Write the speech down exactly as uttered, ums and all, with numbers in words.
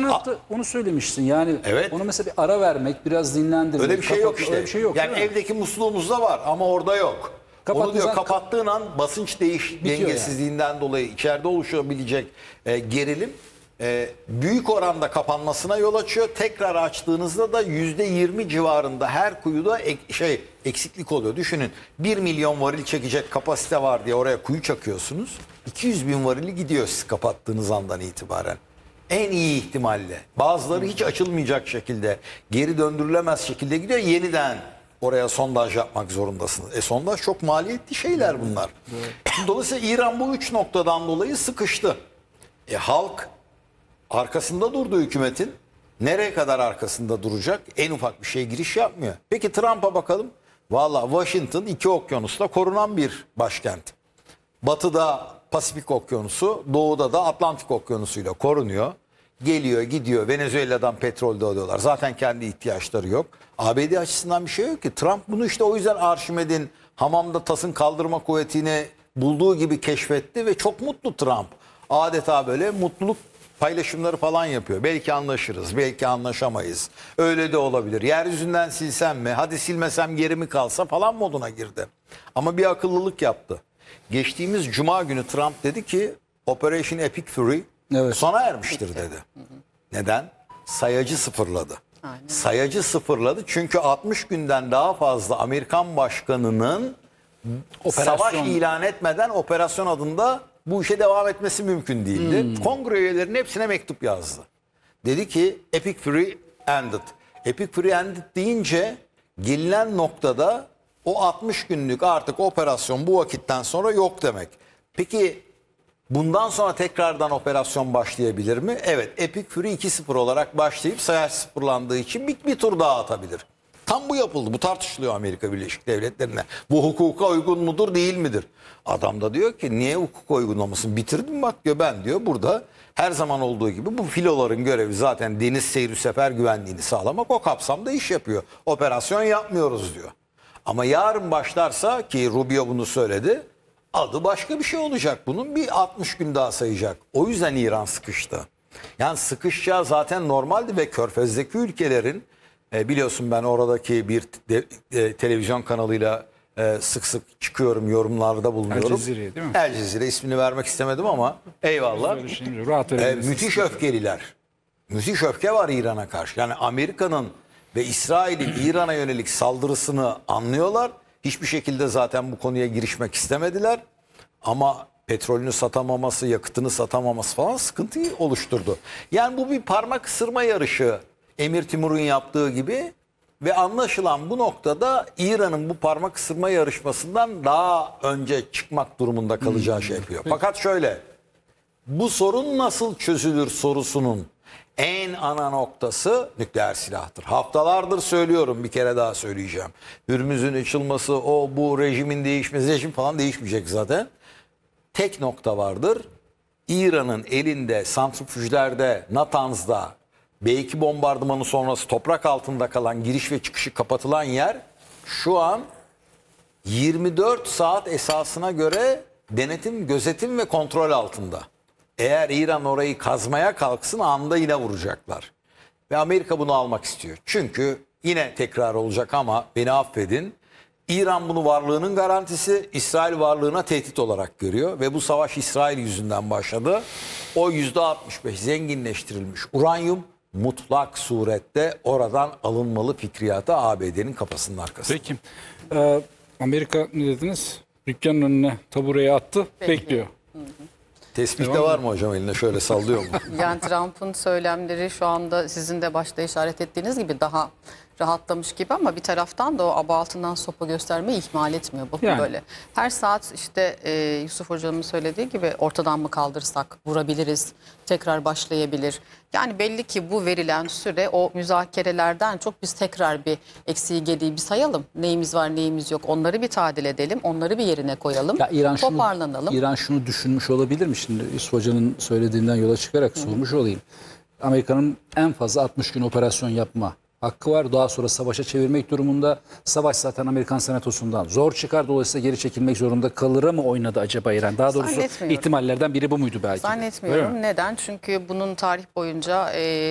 geçen hafta onu söylemiştin. Yani Evet. onu mesela bir ara vermek, biraz dinlendirmek. Öyle bir şey yok işte. Öyle bir şey yok. Yani evdeki musluğumuzda var ama orada yok. Kapattığın Onu diyor zaman- kapattığın an basınç değiş dengesizliğinden dolayı içeride oluşabilecek e, gerilim e, büyük oranda kapanmasına yol açıyor. Tekrar açtığınızda da yüzde yirmi civarında her kuyuda ek, şey eksiklik oluyor. Düşünün bir milyon varil çekecek kapasite var diye oraya kuyu çakıyorsunuz. iki yüz bin varili gidiyor siz kapattığınız andan itibaren. En iyi ihtimalle. Bazıları hiç açılmayacak şekilde, geri döndürülemez şekilde gidiyor. Yeniden oraya sondaj yapmak zorundasınız. E sondaj çok maliyetli şeyler bunlar. Evet. Dolayısıyla İran bu üç noktadan dolayı sıkıştı. E halk arkasında durdu hükümetin. Nereye kadar arkasında duracak? En ufak bir şey giriş yapmıyor. Peki Trump'a bakalım. Valla Washington iki okyanusla korunan bir başkent. Batıda Pasifik Okyanusu, doğuda da Atlantik Okyanusu'yla korunuyor. Geliyor, gidiyor. Venezuela'dan petrol de alıyorlar. Zaten kendi ihtiyaçları yok. A B D açısından bir şey yok ki. Trump bunu işte o yüzden Arşimed'in hamamda tasın kaldırma kuvvetini bulduğu gibi keşfetti ve çok mutlu Trump. Adeta böyle mutluluk paylaşımları falan yapıyor. Belki anlaşırız, belki anlaşamayız. Öyle de olabilir. Yeryüzünden silsem mi, hadi silmesem geri mi kalsa falan moduna girdi. Ama bir akıllılık yaptı. Geçtiğimiz Cuma günü Trump dedi ki Operation Epic Fury evet. sona ermiştir dedi. Neden? Sayacı sıfırladı. Aynen. Sayacı sıfırladı çünkü altmış günden daha fazla Amerikan başkanının operasyon. Savaş ilan etmeden operasyon adında bu işe devam etmesi mümkün değildi. Hmm. Kongre üyelerinin hepsine mektup yazdı. Dedi ki Epic Fury ended. Epic Fury ended deyince gelinen noktada o altmış günlük artık operasyon bu vakitten sonra yok demek. Peki bundan sonra tekrardan operasyon başlayabilir mi? Evet, Epic Fury iki sıfır olarak başlayıp sayaç sıfırlandığı için bir, bir tur daha atabilir. Tam bu yapıldı. Bu tartışılıyor Amerika Birleşik Devletleri'ne. Bu hukuka uygun mudur değil midir? Adam da diyor ki niye hukuka uygun olmasın? Bitirdim bak diyor, ben diyor burada her zaman olduğu gibi bu filoların görevi zaten deniz seyri sefer güvenliğini sağlamak, o kapsamda iş yapıyor. Operasyon yapmıyoruz diyor. Ama yarın başlarsa ki Rubio bunu söyledi, adı başka bir şey olacak. Bunun bir altmış gün daha sayacak. O yüzden İran sıkıştı. Yani sıkışacağı zaten normaldi ve Körfez'deki ülkelerin e, biliyorsun ben oradaki bir de, e, televizyon kanalıyla e, sık sık çıkıyorum, yorumlarda bulunuyorum. El Cezire değil mi? El Cezire ismini vermek istemedim ama eyvallah. E, müthiş öfkeliler. Müthiş öfke var İran'a karşı. Yani Amerika'nın ve İsrail'in İran'a yönelik saldırısını anlıyorlar. Hiçbir şekilde zaten bu konuya girişmek istemediler. Ama petrolünü satamaması, yakıtını satamaması falan sıkıntıyı oluşturdu. Yani bu bir parmak ısırma yarışı Emir Timur'un yaptığı gibi ve anlaşılan bu noktada İran'ın bu parmak ısırma yarışmasından daha önce çıkmak durumunda kalacağı hmm. şey yapıyor. Fakat şöyle, bu sorun nasıl çözülür sorusunun en ana noktası nükleer silahtır. Haftalardır söylüyorum, bir kere daha söyleyeceğim. Hürmüz'ün açılması, o bu rejimin değişmesi, rejim falan değişmeyecek zaten. Tek nokta vardır. İran'ın elinde, santrifüjlerde, Natanz'da, B iki bombardımanı sonrası toprak altında kalan giriş ve çıkışı kapatılan yer şu an yirmi dört saat esasına göre denetim, gözetim ve kontrol altında. Eğer İran orayı kazmaya kalksın anda yine vuracaklar. Ve Amerika bunu almak istiyor. Çünkü yine tekrar olacak ama beni affedin. İran bunu varlığının garantisi, İsrail varlığına tehdit olarak görüyor. Ve bu savaş İsrail yüzünden başladı. O yüzde altmış beş zenginleştirilmiş uranyum mutlak surette oradan alınmalı fikriyatı A B D'nin kafasının arkasında. Peki. Ee, Amerika ne dediniz? Dükkanın önüne tabureye attı, bekliyor. bekliyor. Hı hı. Tespih de var mı hocam, eline şöyle sallıyor mu? Yani Trump'ın söylemleri şu anda sizin de başta işaret ettiğiniz gibi daha rahatlamış gibi ama bir taraftan da o aba altından sopa göstermeyi ihmal etmiyor. Bu yani. Böyle. Her saat işte e, Yusuf Hocam'ın söylediği gibi ortadan mı kaldırsak vurabiliriz, tekrar başlayabilir. Yani belli ki bu verilen süre o müzakerelerden çok biz tekrar bir eksiği gediği bir sayalım. Neyimiz var neyimiz yok, onları bir tadil edelim, onları bir yerine koyalım, ya İran toparlanalım. Şunu, İran şunu düşünmüş olabilir mi? Şimdi Yusuf Hoca'nın söylediğinden yola çıkarak sormuş Hı-hı. olayım. Amerika'nın en fazla altmış gün operasyon yapma hakkı var. Daha sonra savaşa çevirmek durumunda. Savaş zaten Amerikan Senatosu'ndan zor çıkar. Dolayısıyla geri çekilmek zorunda kalır mı oynadı acaba İran? Daha doğrusu ihtimallerden biri bu muydu belki? Zannetmiyorum. Neden? Çünkü bunun tarih boyunca... E